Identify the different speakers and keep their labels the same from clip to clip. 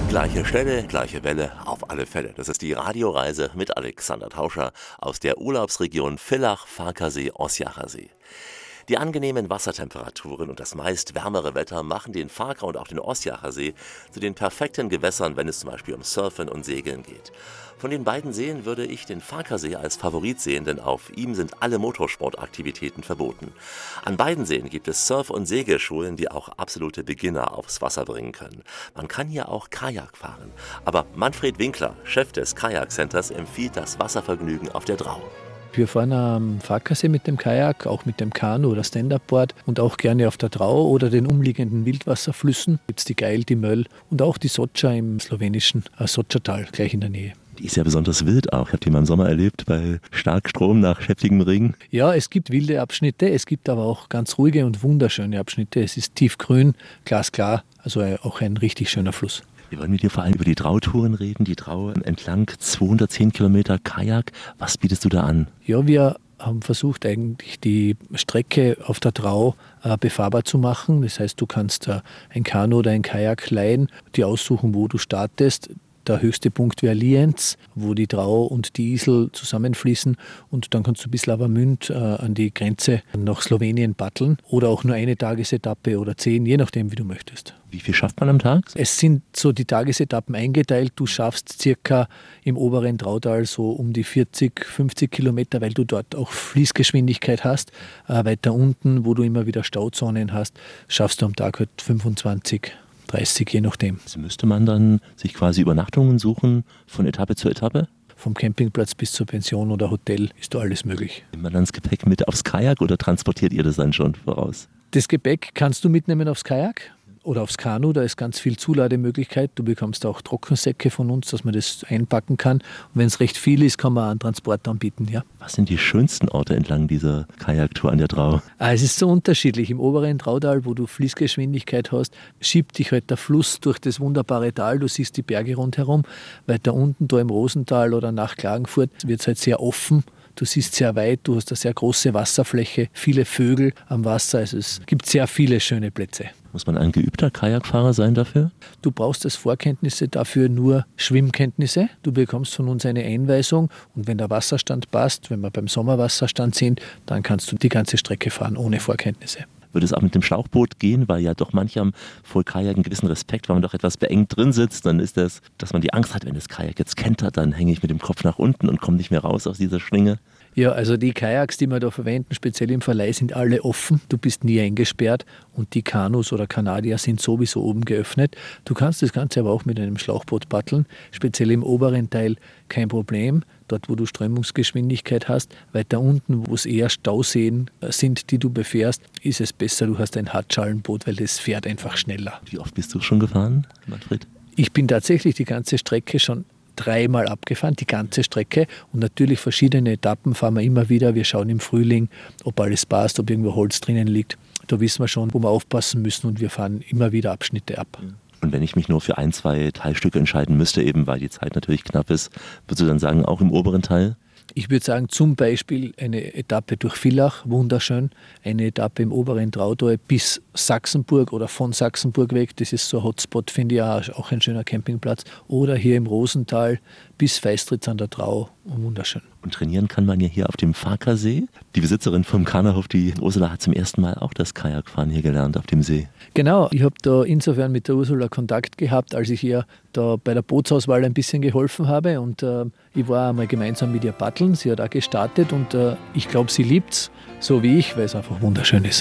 Speaker 1: Gleiche Stelle, gleiche Welle, auf alle Fälle. Das ist die Radioreise mit Alexander Tauscher aus der Urlaubsregion Villach-Farkasee-Osjacher See. Die angenehmen Wassertemperaturen und das meist wärmere Wetter machen den Farka und auch den Osjacher See zu den perfekten Gewässern, wenn es zum Beispiel um Surfen und Segeln geht. Von den beiden Seen würde ich den Farkasee als Favorit sehen, denn auf ihm sind alle Motorsportaktivitäten verboten. An beiden Seen gibt es Surf- und Segelschulen, die auch absolute Beginner aufs Wasser bringen können. Man kann hier auch Kajak fahren. Aber Manfred Winkler, Chef des Kajak-Centers, empfiehlt das Wasservergnügen auf der Drau.
Speaker 2: Wir fahren am Farkasee mit dem Kajak, auch mit dem Kanu oder Stand-Up-Board und auch gerne auf der Drau oder den umliegenden Wildwasserflüssen. Gibt es die Geil, die Möll und auch die Soča im slowenischen Sočatal, gleich in der Nähe.
Speaker 1: Die ist ja besonders wild auch. Ich habe die mal im Sommer erlebt bei Starkstrom nach heftigem Regen.
Speaker 2: Ja, es gibt wilde Abschnitte, es gibt aber auch ganz ruhige und wunderschöne Abschnitte. Es ist tiefgrün, glasklar, also auch ein richtig schöner Fluss.
Speaker 1: Wir wollen mit dir vor allem über die Drautouren reden. Die Drau entlang 210 Kilometer Kajak. Was bietest du da an?
Speaker 2: Ja, wir haben versucht, eigentlich die Strecke auf der Drau befahrbar zu machen. Das heißt, du kannst ein Kanu oder ein Kajak leihen, die aussuchen, wo du startest. Der höchste Punkt wäre Lienz, wo die Drau und die Isel zusammenfließen. Und dann kannst du bis Lavamünd an die Grenze nach Slowenien paddeln. Oder auch nur eine Tagesetappe oder 10, je nachdem, wie du möchtest.
Speaker 1: Wie viel schafft man am Tag?
Speaker 2: Es sind so die Tagesetappen eingeteilt. Du schaffst circa im oberen Drautal so um die 40, 50 Kilometer, weil du dort auch Fließgeschwindigkeit hast. Weiter unten, wo du immer wieder Stauzonen hast, schaffst du am Tag halt 25, 30, je nachdem.
Speaker 1: Also müsste man dann sich quasi Übernachtungen suchen von Etappe zu Etappe?
Speaker 2: Vom Campingplatz bis zur Pension oder Hotel ist da alles möglich.
Speaker 1: Nimmt man dann das Gepäck mit aufs Kajak oder transportiert ihr das dann schon voraus?
Speaker 2: Das Gepäck kannst du mitnehmen aufs Kajak oder aufs Kanu, da ist ganz viel Zulademöglichkeit. Du bekommst auch Trockensäcke von uns, dass man das einpacken kann. Und wenn es recht viel ist, kann man einen Transport anbieten. Ja.
Speaker 1: Was sind die schönsten Orte entlang dieser Kajaktour an der Drau?
Speaker 2: Es ist so unterschiedlich. Im oberen Drautal, wo du Fließgeschwindigkeit hast, schiebt dich halt der Fluss durch das wunderbare Tal. Du siehst die Berge rundherum. Weiter unten, da im Rosental oder nach Klagenfurt, wird es halt sehr offen. Du siehst sehr weit, du hast eine sehr große Wasserfläche, viele Vögel am Wasser. Also es gibt sehr viele schöne Plätze.
Speaker 1: Muss man ein geübter Kajakfahrer sein dafür?
Speaker 2: Du brauchst als Vorkenntnisse dafür nur Schwimmkenntnisse. Du bekommst von uns eine Einweisung und wenn der Wasserstand passt, wenn wir beim Sommerwasserstand sind, dann kannst du die ganze Strecke fahren ohne Vorkenntnisse.
Speaker 1: Würde es auch mit dem Schlauchboot gehen, weil ja doch manche haben vor Kajak einen gewissen Respekt, weil man doch etwas beengt drin sitzt. Dann ist das, dass man die Angst hat, wenn das Kajak jetzt kentert, dann hänge ich mit dem Kopf nach unten und komme nicht mehr raus aus dieser Schlinge.
Speaker 2: Ja, also die Kajaks, die wir da verwenden, speziell im Verleih, sind alle offen. Du bist nie eingesperrt und die Kanus oder Kanadier sind sowieso oben geöffnet. Du kannst das Ganze aber auch mit einem Schlauchboot paddeln, speziell im oberen Teil kein Problem. Dort, wo du Strömungsgeschwindigkeit hast, weiter unten, wo es eher Stauseen sind, die du befährst, ist es besser, du hast ein Hartschalenboot, weil das fährt einfach schneller.
Speaker 1: Wie oft bist du schon gefahren, Manfred?
Speaker 2: Ich bin tatsächlich die ganze Strecke schon 3-mal abgefahren, die ganze Strecke. Und natürlich verschiedene Etappen fahren wir immer wieder. Wir schauen im Frühling, ob alles passt, ob irgendwo Holz drinnen liegt. Da wissen wir schon, wo wir aufpassen müssen und wir fahren immer wieder Abschnitte ab.
Speaker 1: Und wenn ich mich nur für 1, 2 Teilstücke entscheiden müsste, eben weil die Zeit natürlich knapp ist, würdest du dann sagen, auch im oberen Teil?
Speaker 2: Ich würde sagen, zum Beispiel eine Etappe durch Villach, wunderschön. Eine Etappe im oberen Drautal bis Sachsenburg oder von Sachsenburg weg. Das ist so ein Hotspot, finde ich auch ein schöner Campingplatz. Oder hier im Rosental bis Feistritz an der Drau. Wunderschön.
Speaker 1: Und trainieren kann man ja hier auf dem Farkasee. Die Besitzerin vom Kanahof, die Ursula, hat zum ersten Mal auch das Kajakfahren hier gelernt auf dem See.
Speaker 2: Genau, ich habe da insofern mit der Ursula Kontakt gehabt, als ich ihr da bei der Bootsauswahl ein bisschen geholfen habe. Und ich war einmal gemeinsam mit ihr paddeln. Sie hat auch gestartet und ich glaube, sie liebt es, so wie ich, weil es einfach wunderschön ist.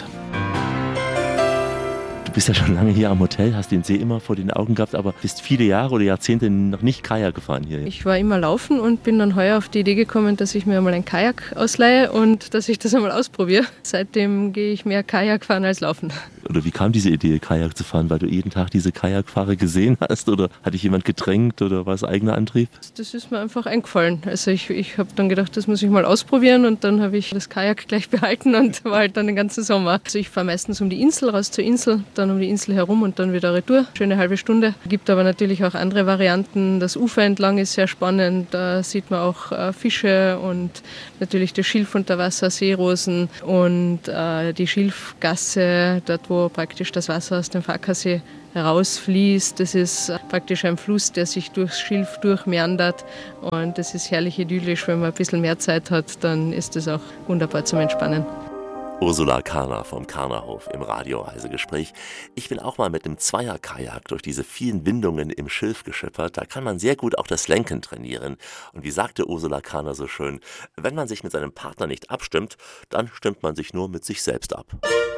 Speaker 1: Du bist ja schon lange hier am Hotel, hast den See immer vor den Augen gehabt, aber bist viele Jahre oder Jahrzehnte noch nicht Kajak gefahren hier.
Speaker 3: Ich war immer laufen und bin dann heuer auf die Idee gekommen, dass ich mir mal ein Kajak ausleihe und dass ich das einmal ausprobiere. Seitdem gehe ich mehr Kajak fahren als laufen.
Speaker 1: Oder wie kam diese Idee, Kajak zu fahren? Weil du jeden Tag diese Kajakfahrer gesehen hast oder hat dich jemand gedrängt oder war es eigener Antrieb?
Speaker 3: Das ist mir einfach eingefallen. Also ich habe dann gedacht, das muss ich mal ausprobieren und dann habe ich das Kajak gleich behalten und war halt dann den ganzen Sommer. Also ich fahre meistens um die Insel, raus zur Insel, dann um die Insel herum und dann wieder retour. Schöne halbe Stunde. Gibt aber natürlich auch andere Varianten. Das Ufer entlang ist sehr spannend. Da sieht man auch Fische und natürlich das Schilf unter Wasser, Seerosen und die Schilfgasse, dort wo praktisch das Wasser aus dem Farkasee herausfließt. Das ist praktisch ein Fluss, der sich durchs Schilf durchmeandert und das ist herrlich idyllisch. Wenn man ein bisschen mehr Zeit hat, dann ist das auch wunderbar zum Entspannen.
Speaker 1: Ursula Karner vom Karnerhof im Radioreisegespräch. Ich bin auch mal mit einem Zweier-Kajak durch diese vielen Windungen im Schilf geschippert. Da kann man sehr gut auch das Lenken trainieren. Und wie sagte Ursula Karner so schön, wenn man sich mit seinem Partner nicht abstimmt, dann stimmt man sich nur mit sich selbst ab.